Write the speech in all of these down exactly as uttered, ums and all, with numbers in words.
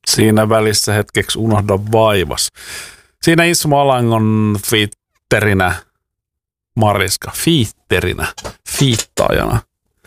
Siinä välissä hetkeksi unohda vaivas. Siinä Ismo Alangon fiitterinä, Mariska, fiitterinä, fiittaajana.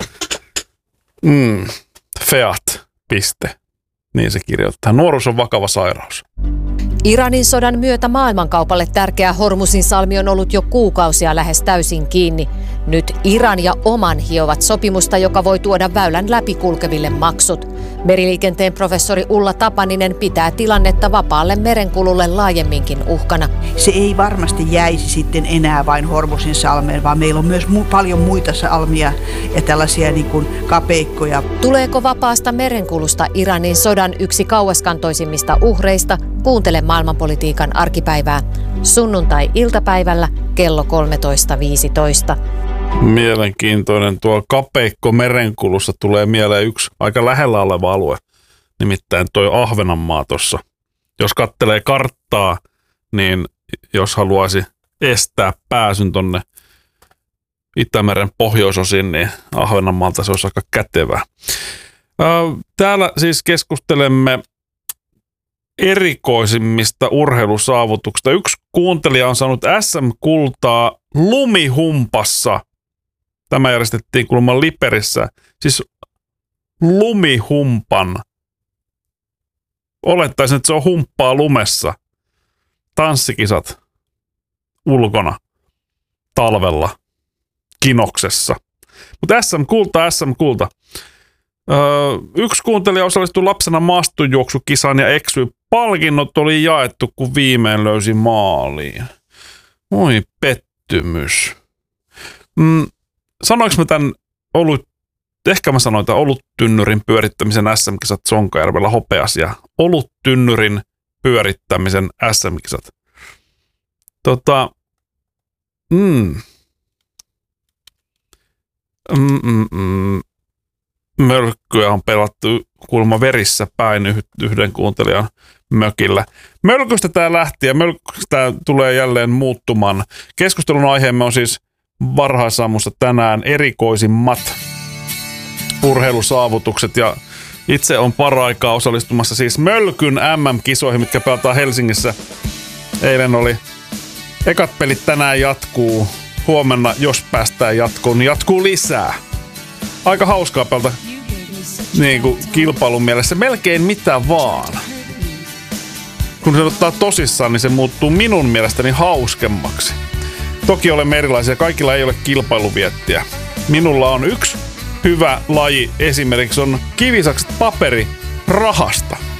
Mm, Feat, piste. Niin se kirjoittaa. Nuoruus on vakava sairaus. Iranin sodan myötä maailmankaupalle tärkeä Hormuzin salmi on ollut jo kuukausia lähes täysin kiinni. Nyt Iran ja Oman hiovat sopimusta, joka voi tuoda väylän läpikulkeville maksut. Meriliikenteen professori Ulla Tapaninen pitää tilannetta vapaalle merenkululle laajemminkin uhkana. Se ei varmasti jäisi sitten enää vain Hormuzin salmeen, vaan meillä on myös mu- paljon muita salmia ja tällaisia niin kuin kapeikkoja. Tuleeko vapaasta merenkulusta Iranin sodan yksi kauaskantoisimmista uhreista? Kuuntele maailmanpolitiikan arkipäivää sunnuntai-iltapäivällä kello kolmetoista viisitoista. Mielenkiintoinen. Tuo kapeikko merenkulussa tulee mieleen yksi aika lähellä oleva alue, nimittäin toi Ahvenanmaa tuossa. Jos kattelee karttaa, niin jos haluaisi estää pääsyn tonne Itämeren pohjoisosiin, niin Ahvenanmaalta se olisi aika kätevää. Täällä siis keskustelemme erikoisimmista urheilusaavutuksista. Yksi kuuntelija on saanut S M-kultaa lumihumpassa. Tämä järjestettiin kuulemma Liperissä. Siis lumihumpan. Olettaisin, että se on humppaa lumessa. Tanssikisat ulkona talvella Kinoksessa. Mutta S M-kulta, S M-kulta. Öö, yksi kuuntelija osallistui lapsena maastonjuoksukisaan ja eksyi. Palkinnot oli jaettu, kun viimein löysi maaliin. Oi pettymys. Mm, sanoinko mä tämän olut, ehkä mä sanoin tämän oluttynnyrin pyörittämisen S M-kisat Sonkajärvellä hopeasia. Oluttynnyrin pyörittämisen S M-kisat. Tota, mm. Mm, mm, mm. Mölkkyä on pelattu kuulemma verissä päin yhden kuuntelijan mökillä. Mölkystä tämä lähti ja mölkystä tämä tulee jälleen muuttumaan. Keskustelun aiheemme on siis varhaisaamussa tänään erikoisimmat urheilusaavutukset ja itse on paraikaa osallistumassa siis Mölkyn M M-kisoihin, mitkä pelataan Helsingissä. Eilen oli ekat pelit, tänään jatkuu. Huomenna, jos päästään jatkoon, niin jatkuu lisää. Aika hauskaa pelata niin kuin kilpailun mielessä. Melkein mitä vaan. Kun se ottaa tosissaan, niin se muuttuu minun mielestäni hauskemmaksi. Toki olemme erilaisia. Kaikilla ei ole kilpailuviettiä. Minulla on yksi hyvä laji. Esimerkiksi on kivisakset paperi rahasta.